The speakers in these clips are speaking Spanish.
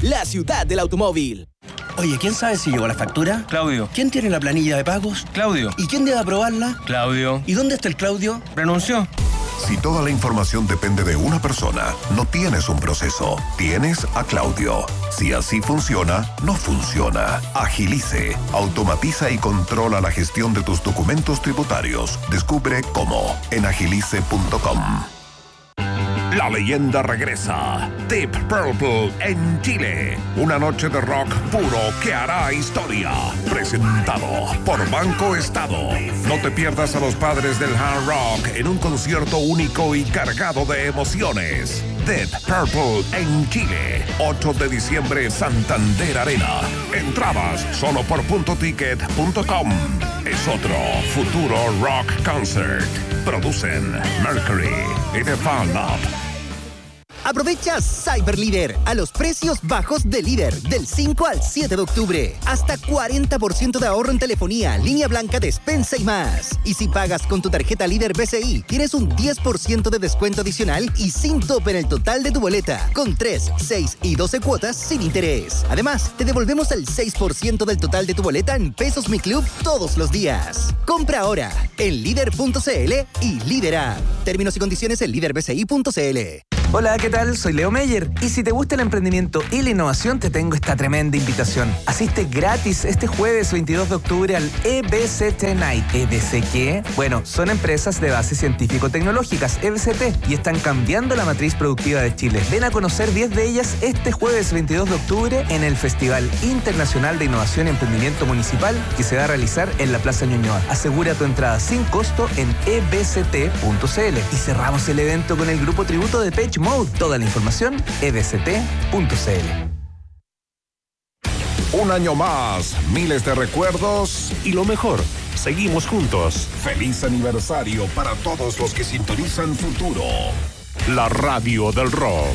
la ciudad del automóvil. Oye, ¿quién sabe si llegó la factura? Claudio. ¿Quién tiene la planilla de pagos? Claudio. ¿Y quién debe aprobarla? Claudio. ¿Y dónde está el Claudio? Renunció. Si toda la información depende de una persona, no tienes un proceso, tienes a Claudio. Si así funciona, no funciona. Agilice, automatiza y controla la gestión de tus documentos tributarios. Descubre cómo en agilice.com. La leyenda regresa. Deep Purple en Chile. Una noche de rock puro que hará historia. Presentado por Banco Estado. No te pierdas a los padres del hard rock en un concierto único y cargado de emociones. Deep Purple en Chile. 8 de diciembre, Santander Arena. Entradas solo por puntoticket.com. Es otro futuro rock concert. Producen Mercury y The Fan Up. Aprovecha Cyber Líder a los precios bajos de Líder del 5 al 7 de octubre. Hasta 40% de ahorro en telefonía, línea blanca, despensa y más. Y si pagas con tu tarjeta Líder BCI, tienes un 10% de descuento adicional y sin tope en el total de tu boleta, con 3, 6 y 12 cuotas sin interés. Además, te devolvemos el 6% del total de tu boleta en Pesos Mi Club todos los días. Compra ahora en Líder.cl y Líder App. Términos y condiciones en líderbci.cl. Hola, ¿qué tal? Soy Leo Meyer y si te gusta el emprendimiento y la innovación te tengo esta tremenda invitación. Asiste gratis este jueves 22 de octubre al EBCT Night. ¿EBC qué? Bueno, son empresas de base científico-tecnológicas, EBCT, y están cambiando la matriz productiva de Chile. Ven a conocer 10 de ellas este jueves 22 de octubre en el Festival Internacional de Innovación y Emprendimiento Municipal que se va a realizar en la Plaza Ñuñoa. Asegura tu entrada sin costo en ebct.cl. Y cerramos el evento con el grupo tributo de Depeche Mode. Toda la información, ebct.cl. Un año más, miles de recuerdos y lo mejor, seguimos juntos. Feliz aniversario para todos los que sintonizan Futuro, la radio del rock.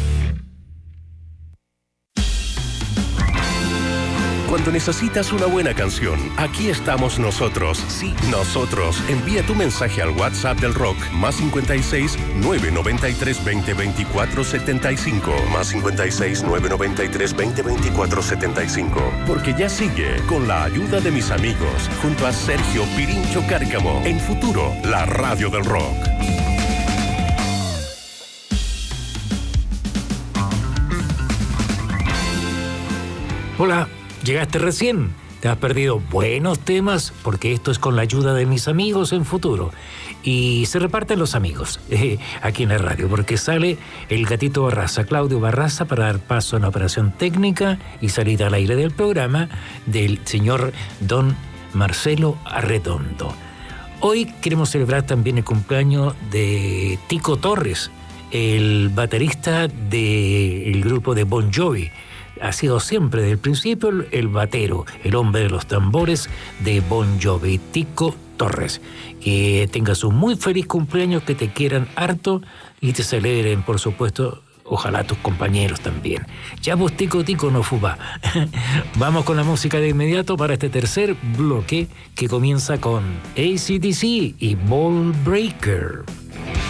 Cuando necesitas una buena canción, aquí estamos nosotros. Sí, nosotros. Envía tu mensaje al WhatsApp del rock, +56 993 20 24 75. +56 993 20 24 75. Porque ya sigue, con la ayuda de mis amigos, junto a Sergio Pirincho Cárcamo, en Futuro, la radio del rock. Hola. Llegaste recién, te has perdido buenos temas porque esto es con la ayuda de mis amigos en Futuro. Y se reparten los amigos aquí en la radio porque sale el gatito Barraza, Claudio Barraza, para dar paso a una operación técnica y salida al aire del programa del señor don Marcelo Arredondo. Hoy queremos celebrar también el cumpleaños de Tico Torres, el baterista del grupo de Bon Jovi. Ha sido siempre desde el principio el batero, el hombre de los tambores de Bon Jovi, Tico Torres. Que tengas un muy feliz cumpleaños, que te quieran harto y te celebren, por supuesto, ojalá tus compañeros también. Ya vos, Tico no fuma. Vamos con la música de inmediato para este tercer bloque que comienza con AC/DC y Ball Breaker.